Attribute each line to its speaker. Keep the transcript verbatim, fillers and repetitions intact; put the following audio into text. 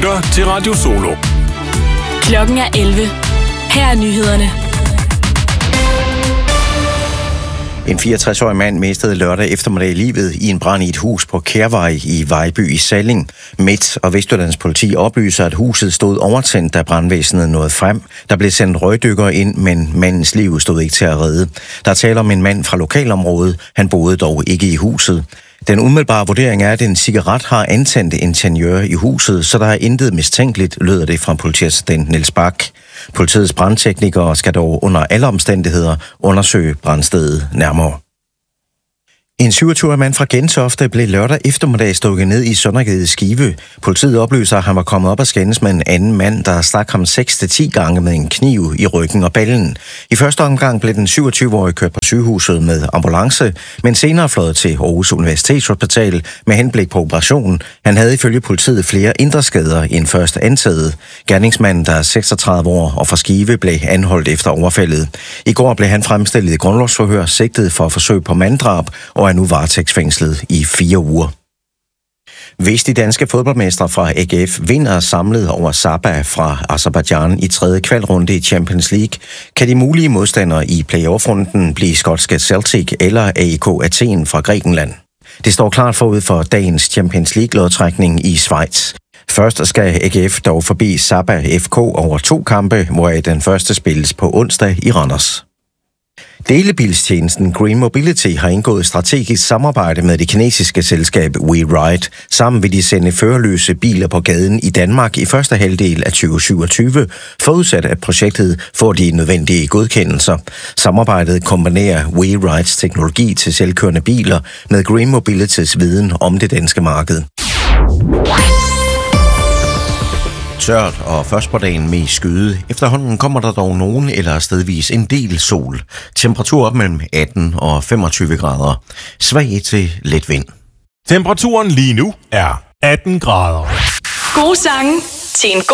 Speaker 1: lytter til Radio Solo.
Speaker 2: Klokken er elleve. Her er nyhederne.
Speaker 3: En fireogtres-årig mand mistede lørdag eftermiddag livet i en brand i et hus på Kærvej i Vejby i Salling. Midt- og Vestjyllands politi oplyser, at huset stod overtændt, da brandvæsenet nåede frem. Der blev sendt røgdykkere ind, men mandens liv stod ikke til at redde. Der taler om en mand fra lokalområdet. Han boede dog ikke i huset. Den umiddelbare vurdering er, at en cigaret har antændt interiør i huset, så der er intet mistænkeligt, lyder det fra politiassistent Niels Bak. Politiets brandteknikere skal dog under alle omstændigheder undersøge brandstedet nærmere. En syvogtyve-årig mand fra Gentofte blev lørdag eftermiddag stukket ned i Søndergade Skive. Politiet oplyser, at han var kommet op og skændes med en anden mand, der stak ham seks til ti gange med en kniv i ryggen og ballen. I første omgang blev den syvogtyve-årige kørt på sygehuset med ambulance, men senere fløjet til Aarhus Universitetshospital med henblik på operation. Han havde ifølge politiet flere indre skader end først antaget. Gerningsmanden, der er seksogtredive år og fra Skive, blev anholdt efter overfaldet. I går blev han fremstillet i grundlovsforhør, sigtet for forsøg på manddrab og er nu varetægtsfængslet i fire uger. Hvis de danske fodboldmestre fra A G F vinder samlet over Saba fra Aserbajdsjan i tredje kvalrunde i Champions League, kan de mulige modstandere i playoff-runden blive skotske Celtic eller A E K Athen fra Grækenland. Det står klart forud for dagens Champions League-lodtrækning i Schweiz. Først skal A G F dog forbi Saba F K over to kampe, hvoraf den første spilles på onsdag i Randers. Delebilstjenesten Green Mobility har indgået strategisk samarbejde med det kinesiske selskab WeRide. Sammen vil de sende førerløse biler på gaden i Danmark i første halvdel af tyve syvogtyve, forudsat at projektet får de nødvendige godkendelser. Samarbejdet kombinerer WeRides teknologi til selvkørende biler med Green Mobilitys viden om det danske marked. Tørt og først på dagen med skyde. Efterhånden kommer der dog nogen eller stedvis en del sol. Temperatur op mellem atten og femogtyve grader. Svag til let vind.
Speaker 1: Temperaturen lige nu er atten grader.
Speaker 2: Gode sange til en